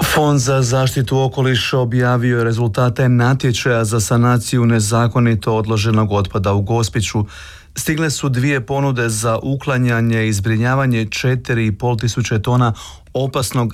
Fond za zaštitu okoliša objavio je rezultate natječaja za sanaciju nezakonito odloženog otpada u Gospiću. Stigle su 2 ponude za uklanjanje i zbrinjavanje 4.500 tona opasnog